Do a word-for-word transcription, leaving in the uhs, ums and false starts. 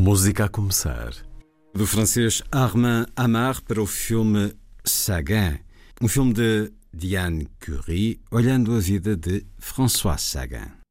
Música a começar. Do francês Armand Amar para o filme Sagan, um filme de Diane Curie, olhando a vida de François Sagan.